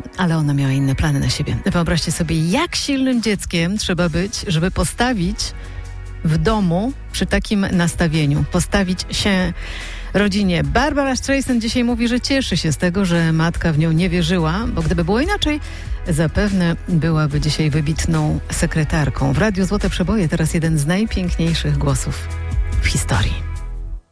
ale ona miała inne plany na siebie. Wyobraźcie sobie, jak silnym dzieckiem trzeba być, żeby postawić w domu przy takim nastawieniu, postawić się rodzinie. Barbara Streisand dzisiaj mówi, że cieszy się z tego, że matka w nią nie wierzyła, bo gdyby było inaczej, zapewne byłaby dzisiaj wybitną sekretarką. W Radiu Złote Przeboje teraz jeden z najpiękniejszych głosów w historii.